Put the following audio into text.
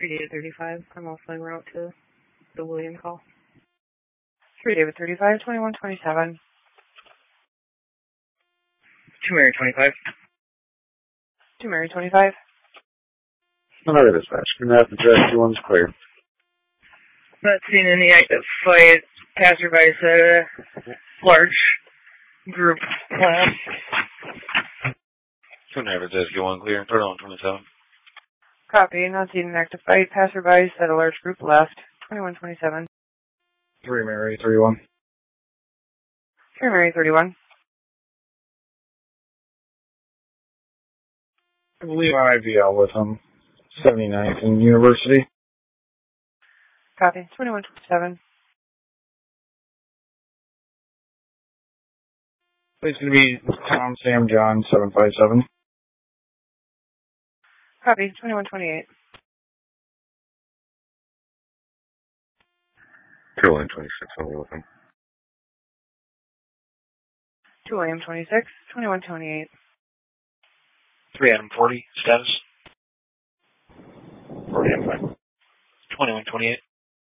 3 David 35. I'm also en route to the William call. 3 David 35, 2127. 2 Mary 25. 2 Mary 25. Another dispatch. Can that address one's clear? Not seeing any active fight. Passerby said a large group left. 2 Neighbors SQ1 clear. Turn on 27. Copy. Not seeing an active fight. Passerby said a large group left. 2127. 3 Mary 31. 3 Mary 31. I believe I might be out with him. 79th and University. Copy. 2127. It's going to be Tom Sam John 757. Copy. 2128. 2 William 26. I'll be with him. 2 William 26. 2128. 3 Adam 40. Status. 40 I'm fine. 2128.